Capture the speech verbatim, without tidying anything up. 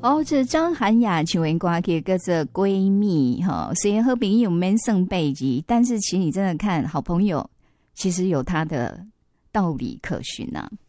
哦，这张涵雅唱的歌曲叫做闺蜜哈，虽然和朋友没算背景，但是其实你真的看好朋友，其实有他的道理可循啊。